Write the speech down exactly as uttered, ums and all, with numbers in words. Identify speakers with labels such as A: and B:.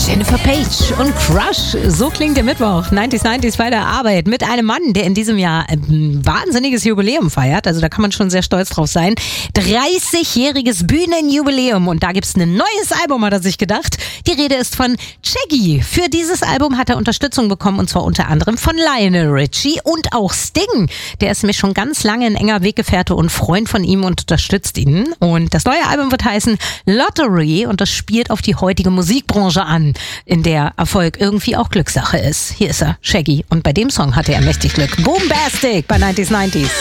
A: Jennifer Page und Crush, so klingt der Mittwoch, neunzig neunzig bei der Arbeit mit einem Mann, der in diesem Jahr ein wahnsinniges Jubiläum feiert, also da kann man schon sehr stolz drauf sein. dreißigjähriges Bühnenjubiläum und da gibt's ein neues Album, hat er sich gedacht. Die Rede ist von Shaggy. Für dieses Album hat er Unterstützung bekommen und zwar unter anderem von Lionel Richie und auch Sting. Der ist mir schon ganz lange ein enger Weggefährte und Freund von ihm und unterstützt ihn. Und das neue Album wird heißen Lottery und das spielt auf die heutige Musikbranche an, in der Erfolg irgendwie auch Glückssache ist. Hier ist er, Shaggy. Und bei dem Song hatte er mächtig Glück. Boombastic bei neunzig neunzig.